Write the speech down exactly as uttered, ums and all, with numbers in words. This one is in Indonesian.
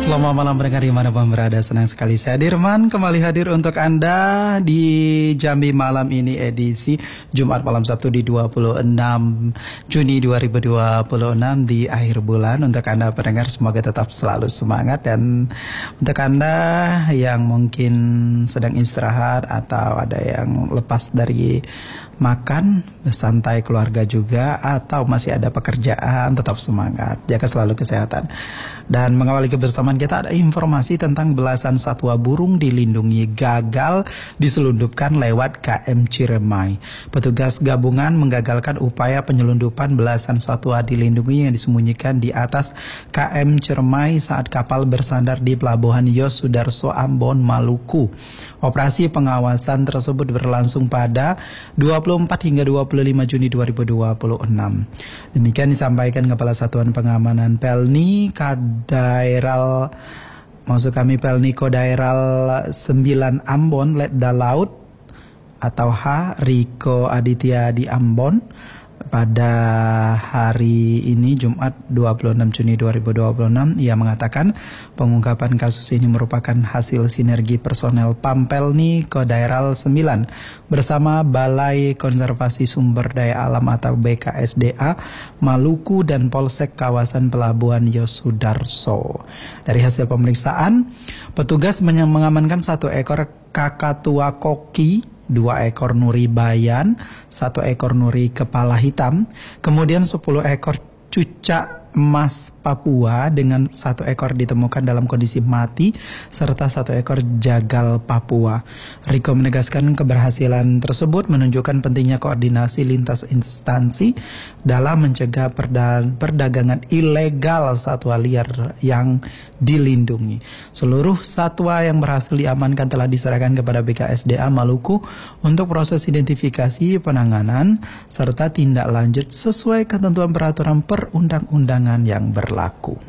Selamat malam pendengar dimanapun berada, senang sekali saya Dirman kembali hadir untuk Anda di Jambi Malam ini edisi Jumat malam Sabtu di dua puluh enam Juni dua ribu dua puluh enam di akhir bulan. Untuk Anda pendengar semoga tetap selalu semangat, dan untuk Anda yang mungkin sedang istirahat atau ada yang lepas dari makan, bersantai keluarga juga, atau masih ada pekerjaan, tetap semangat, jaga selalu kesehatan. Dan mengawali kebersamaan kita ada informasi tentang belasan satwa burung dilindungi gagal diselundupkan lewat K M Ciremai. Petugas gabungan menggagalkan upaya penyelundupan belasan satwa dilindungi yang disembunyikan di atas K M Ciremai saat kapal bersandar di Pelabuhan Yosudarso, Ambon, Maluku. Operasi pengawasan tersebut berlangsung pada dua puluh empat hingga dua puluh lima Juni dua ribu dua puluh enam. Demikian disampaikan Kepala Satuan Pengamanan Pelni Kadairal maksud kami Pelni Kodairal sembilan Ambon Letda Laut atau H Riko Aditya di Ambon pada hari ini Jumat dua puluh enam Juni dua ribu dua puluh enam. Ia mengatakan pengungkapan kasus ini merupakan hasil sinergi personel Pampelni Kodairal sembilan bersama Balai Konservasi Sumber Daya Alam atau B K S D A Maluku dan Polsek Kawasan Pelabuhan Yosudarso. Dari hasil pemeriksaan, petugas mengamankan satu ekor kakatua koki, dua ekor nuri bayan, satu ekor nuri kepala hitam, kemudian sepuluh ekor cucak emas Papua dengan satu ekor ditemukan dalam kondisi mati, serta satu ekor jagal Papua. Riko menegaskan keberhasilan tersebut menunjukkan pentingnya koordinasi lintas instansi dalam mencegah perda- perdagangan ilegal satwa liar yang dilindungi. Seluruh satwa yang berhasil diamankan telah diserahkan kepada B K S D A Maluku untuk proses identifikasi, penanganan, serta tindak lanjut sesuai ketentuan peraturan perundang-undangan yang berlaku.